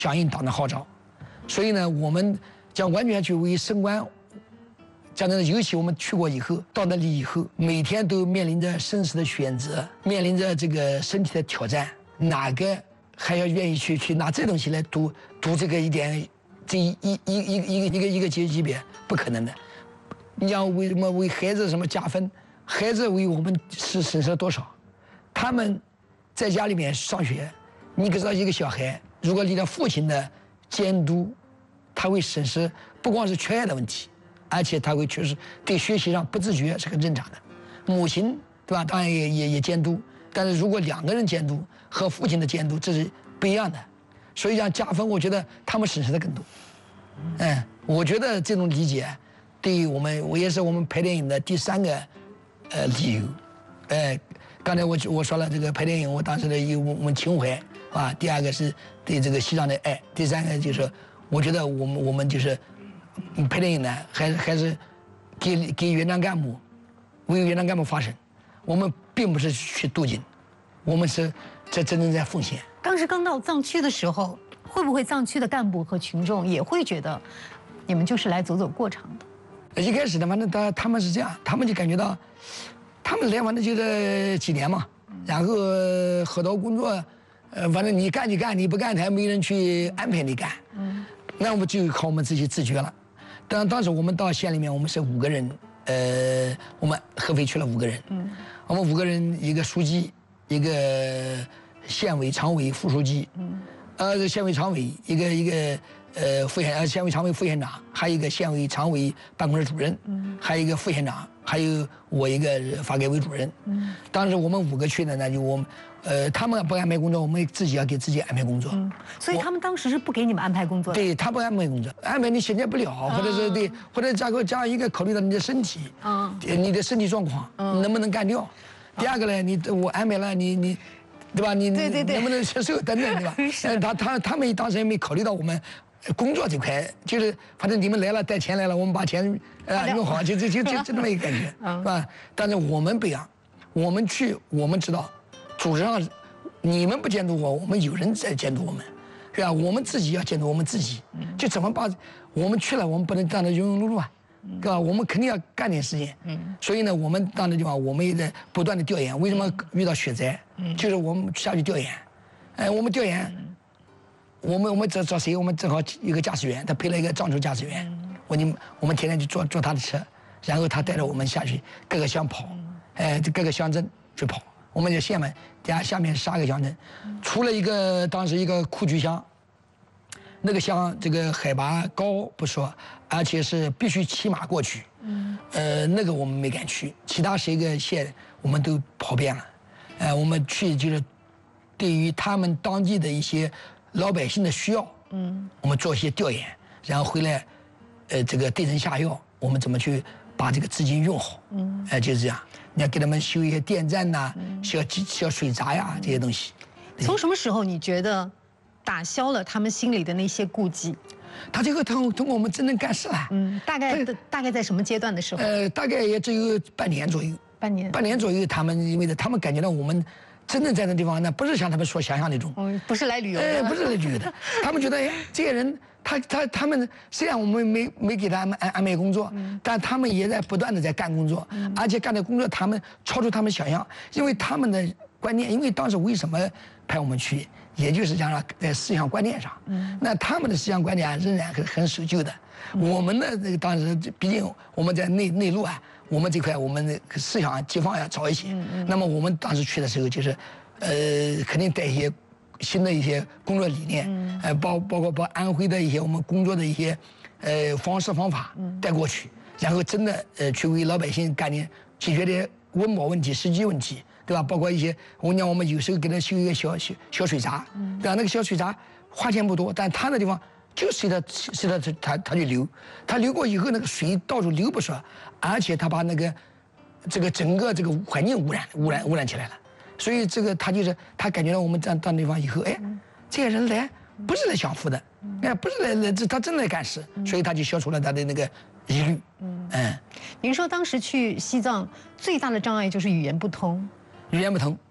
响应党的号召。所以呢，我们将完全去为升官。讲真的，尤其我们去过以后，到那里以后，每天都面临着生死的选择，面临着这个身体的挑战，哪个还要愿意去拿这东西来赌这个一点，这一个级别，不可能的。你想为什么为孩子什么加分？孩子为我们是损失了多少？他们在家里面上学，你可知道一个小孩如果离了父亲的监督，他会损失不光是缺爱的问题。而且他会确实对学习上不自觉是很正常的，母亲对吧？当然也监督，但是如果两个人监督和父亲的监督这是不一样的，所以讲加分，我觉得他们损失的更多。我觉得这种理解对于我也是我们拍电影的第三个理由。刚才我说了这个拍电影，我当时的我们情怀啊，第二个是对这个西藏的爱，第三个就是我觉得我们就是。拍电影呢，还是给原来干部，为原来干部发声。我们并不是去镀金，我们是真正在奉献。 当时刚到藏区的时候，会不会藏区的干部和群众也会觉得，你们就是来走走过场的？ 一开始呢，反正他们是这样，他们就感觉到，他们来反正就这几年嘛，然后很多工作，反正你干就干，你不干，他也没人去安排你干。那我们就靠我们自己自觉了。当时我们到县里面，我们是5个人，我们合肥去了5个人，我们5个人，一个书记，一个县委常委副书记，县委常委，一个县委常委副县长，还有一个县委常委办公室主任，还有一个副县长，还有我一个发改委主任。当时我们5个去的，那就我们。他们不安排工作，我们自己要给自己安排工作。 所以他们当时是不给你们安排工作的。 对，他不安排工作，安排你衔接不了，或者是对，或者加上一个考虑到你的身体，你的身体状况，能不能干掉？第二个呢，我安排了你，对吧？你能不能接受等等，对吧？他们当时也没考虑到我们工作这块，就是反正你们来了带钱来了，我们把钱用好，就这么一个感觉，是吧？但是我们不一样，我们去，我们知道。组织上，你们不监督我们有人在监督我们，是吧？我们自己要监督我们自己，就怎么把我们去了，我们不能这样的庸庸碌碌啊，对吧？我们肯定要干点事情。所以呢，我们到那地方，我们也在不断的调研。为什么遇到雪灾？就是我们下去调研，我们调研，我们找谁？我们正好有个驾驶员，他配了一个藏族驾驶员，我们天天就坐他的车，然后他带着我们下去各个乡跑，各个乡镇去跑。我们在县门，下面12个乡镇，除了当时一个库局乡，那个乡这个海拔高不说，而且是必须骑马过去，那个我们没敢去，其他10个县我们都跑遍了，我们去就是对于他们当地的一些老百姓的需要，我们做一些调研，然后回来，这个对症下药，我们怎么去把这个资金用好，就是这样。你要给他们修一些电站呐，修水闸呀这些东西。 从什么时候你觉得打消了他们心里的那些顾忌？ 他这个通过我们真正干事了。 大概在什么阶段的时候？ 大概也只有半年左右。半年左右，他们因为他们感觉到我们真正在那地方，那不是像他们所想象那种。 不是来旅游的。 不是来旅游的。他们觉得，这些人。他们虽然我们没给他们安排工作，但他们也在不断的在干工作，而且干的工作他们超出他们想象，因为他们的观念，因为当时为什么派我们去，也就是讲了在思想观念上，那他们的思想观念仍然很守旧的，我们的这个当时毕竟我们在内陆啊，我们这块我们的思想激发要早一些，那么我们当时去的时候就是，肯定带一些。新的一些工作理念，包括把安徽的一些我们工作的一些，方式方法带过去，然后真的去为老百姓干点解决点温饱问题、实际问题，对吧？包括一些我讲我们有时候给他修一个小水闸，对吧？那个小水闸花钱不多，但他那地方就随他就流，他流过以后那个水到处流不说，而且他把这个整个这个环境污染起来了。所以这个他感觉到我们到地方以后，这些人来不是来享福的，不是来他真的来干事，所以他就消除了他的那个疑虑。 您说当时去西藏最大的障碍就是语言不通。 语言不通，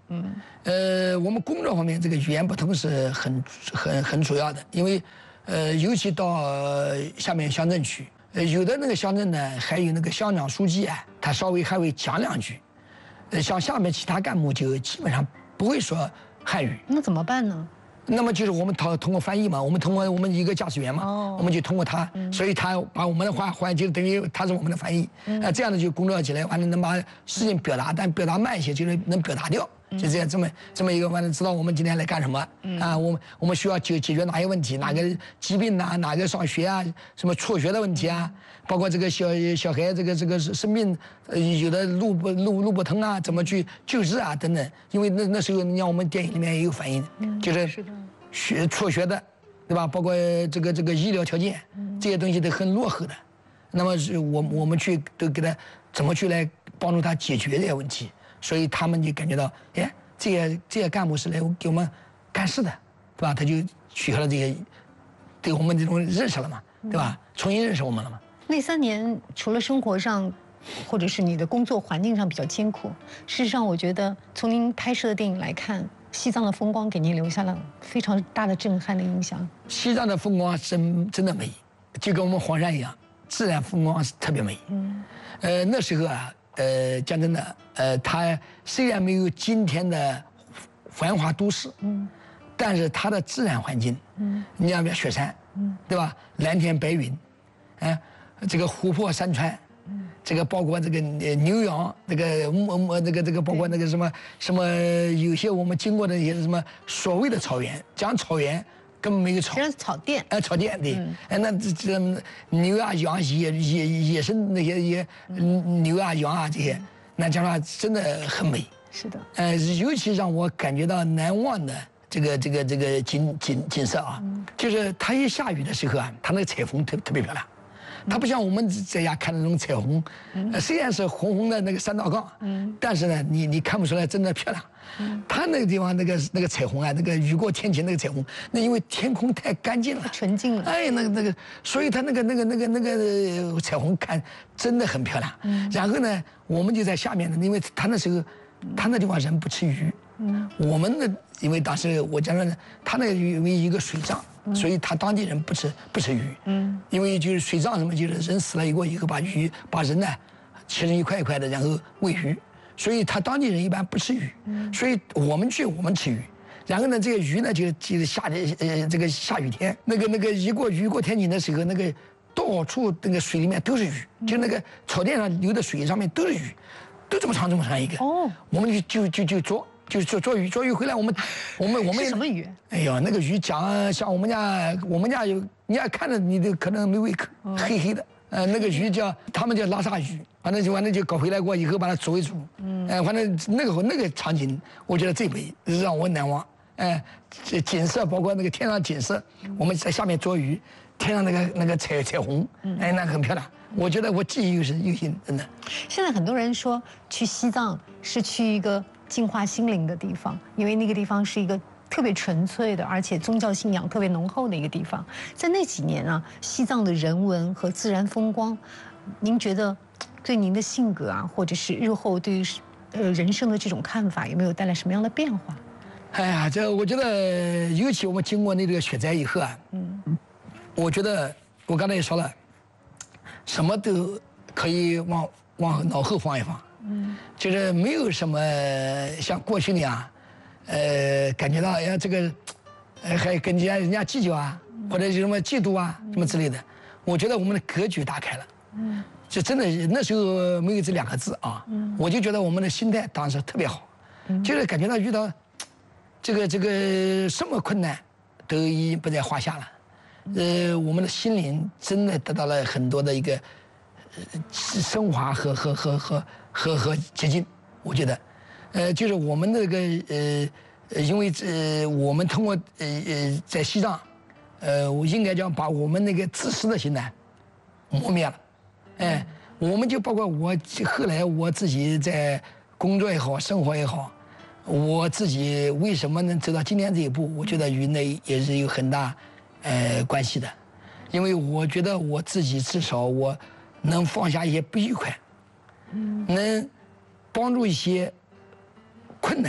我们工作方面这个语言不通是很主要的，因为尤其到下面乡镇区，有的那个乡镇呢，还有那个乡长书记啊，他稍微还会讲两句，像下面其他干部就基本上不会说汉语。 那怎么办呢？ 那么就是我们通过翻译嘛，我们通过我们一个驾驶员嘛，我们就通过他，所以他把我们的话换，就等于他是我们的翻译，这样的就工作起来，完了能把事情表达，但表达慢一些，就是能表达掉，就这样这么一个，完了知道我们今天来干什么啊，我们需要解决哪些问题，哪个疾病呐，哪个上学啊，什么辍学的问题啊，包括这个小孩这个生病，有的路不通啊，怎么去救治啊等等，因为那时候你像我们电影里面也有反映，就是辍学的，对吧？包括这个医疗条件，这些东西都很落后的。那么是我们去都给他怎么去来帮助他解决这些问题，所以他们就感觉到，哎，这些干部是来给我们干事的，对吧？他就取得了这些对我们这种认识了嘛，对吧？重新认识我们了嘛。 那3年除了生活上，或者是你的工作环境上比较艰苦，事实上我觉得从您拍摄的电影来看，西藏的风光给您留下了非常大的震撼的印象。 西藏的风光真的美，就跟我们黄山一样，自然风光是特别美。那时候啊，讲真的，它虽然没有今天的繁华都市，但是它的自然环境，你像比如雪山，对吧？蓝天白云，这个湖泊山川。这个包括这个牛羊，这个包括那个什么，有些我们经过的一些什么所谓的草原，讲草原根本没有草， 实际上是草甸， 草甸对，那这牛啊羊野生那些牛啊羊啊这些，那讲话真的很美。 是的， 尤其让我感觉到难忘的这个景色啊，就是它一下雨的时候啊，它那个彩虹特别漂亮。它不像我们在家看的那种彩虹，虽然是红红的那个三道杠，但是呢，你看不出来真的漂亮。它那个地方那个彩虹啊，那个雨过天晴那个彩虹，那因为天空太干净了， 纯净了。 哎，那个，所以它那个彩虹看真的很漂亮。然后呢，我们就在下面呢，因为它那时候，它那地方人不吃鱼，我们呢，因为当时我讲了，它那因为一个水葬。所以他当地人不吃鱼，因为就是水葬什么，就是人死了以后把人呢切成一块一块的，然后喂鱼，所以他当地人一般不吃鱼，所以我们吃鱼，然后呢这个鱼呢就是这个下雨天，那个雨过天晴的时候，那个到处那个水里面都是鱼，就那个草甸上流的水上面都是鱼，都这么长一个，我们就捉鱼回来，我们是什么鱼？ 哎呦，那个鱼像我们家有，你要看着你都可能没胃口，黑黑的。那个鱼他们叫拉萨鱼，反正就搞回来过以后把它煮一煮。反正那个场景，我觉得最美，让我难忘。这景色包括那个天上景色，我们在下面捉鱼，天上那个彩虹，那很漂亮。我觉得我记忆犹新，真的。 现在很多人说去西藏是去一个净化心灵的地方，因为那个地方是一个特别纯粹的，而且宗教信仰特别浓厚的一个地方。在那几年啊，西藏的人文和自然风光，您觉得对您的性格啊，或者是日后对于人生的这种看法，有没有带来什么样的变化？ 哎呀，我觉得，尤其我们经过那个雪灾以后啊，我觉得我刚才也说了，什么都可以往脑后放一放。就是没有什么像过去那样，感觉到哎呀这个，还跟人家计较啊，或者什么嫉妒啊，什么之类的。我觉得我们的格局打开了，就真的那时候没有这2个字啊，我就觉得我们的心态当时特别好，就是感觉到遇到这个什么困难都已经不在话下了，我们的心灵真的得到了很多的一个升华和接近，我觉得，就是我们那个因为我们通过在西藏，我应该讲把我们那个自私的心呢磨灭了，我们就包括后来我自己在工作也好，生活也好，我自己为什么能走到今天这一步，我觉得与那也是有很大关系的，因为我觉得我自己至少我能放下一些不愉快。能帮助一些困难，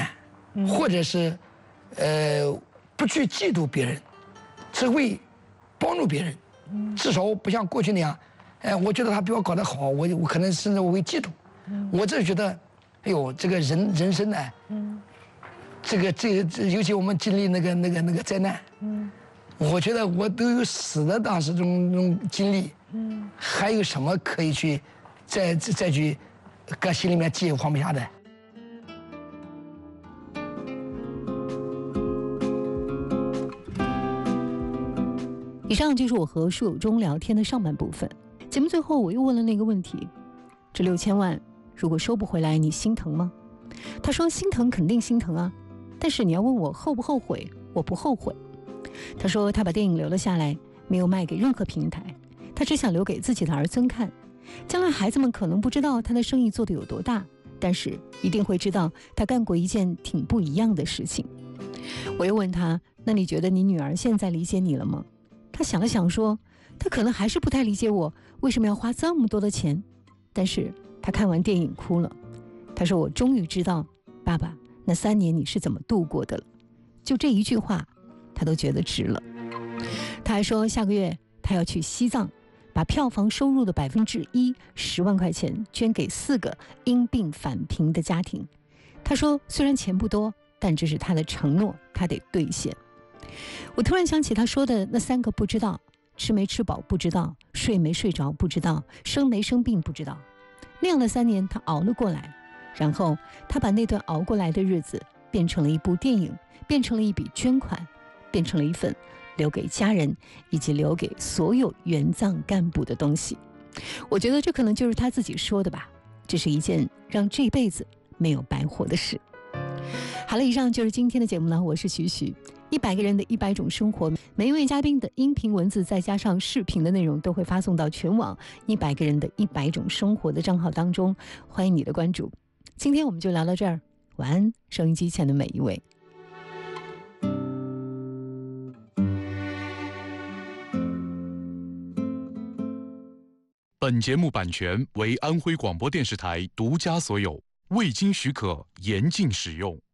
或者是不去嫉妒别人，只会帮助别人。至少不像过去那样，我觉得他比我搞得好，我可能甚至我会嫉妒。我这觉得，哎呦，这个人生呢，这个尤其我们经历那个灾难，我觉得我都有死的当时这种经历，还有什么可以去再去搁心里面记放不下的？ 以上就是我和书友中聊天的上半部分。节目最后我又问了那个问题：这6000万如果收不回来，你心疼吗？他说心疼，肯定心疼啊，但是你要问我后不后悔，我不后悔。他说他把电影留了下来，没有卖给任何平台，他只想留给自己的儿孙看。将来孩子们可能不知道他的生意做得有多大，但是一定会知道他干过一件挺不一样的事情。我又问他，那你觉得你女儿现在理解你了吗？他想了想说，他可能还是不太理解我为什么要花这么多的钱，但是他看完电影哭了。他说我终于知道爸爸那3年你是怎么度过的了。就这一句话他都觉得值了。他还说下个月他要去西藏，把票房收入的1%，10万块钱捐给4个因病返贫的家庭。他说虽然钱不多，但这是他的承诺，他得兑现。我突然想起他说的那3个不知道：吃没吃饱不知道，睡没睡着不知道，生没生病不知道。那样的3年他熬了过来，然后他把那段熬过来的日子变成了一部电影，变成了一笔捐款，变成了一份留给家人以及留给所有援藏干部的东西。我觉得这可能就是他自己说的吧，这是一件让这辈子没有白活的事。好了，以上就是今天的节目了，我是徐徐。100个人的100种生活，每一位嘉宾的音频文字再加上视频的内容都会发送到全网100个人的100种生活的账号当中，欢迎你的关注。今天我们就聊到这儿，晚安，收音机前的每一位。 本节目版权为安徽广播电视台独家所有，未经许可严禁使用。